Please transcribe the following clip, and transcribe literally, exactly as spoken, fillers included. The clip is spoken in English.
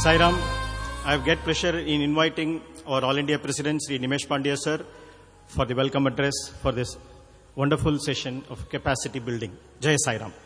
Sairam, I have great pleasure in inviting our All India President, Sri Nimesh Pandya sir, for the welcome address for this wonderful session of capacity building. Jai Sairam.